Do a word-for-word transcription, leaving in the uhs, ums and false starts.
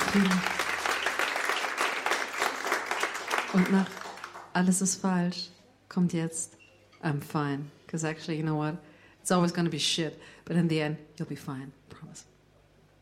Frieden. Und nach alles ist falsch kommt jetzt I'm fine. Because actually, you know what? It's always going to be shit. But in the end, you'll be fine. Promise.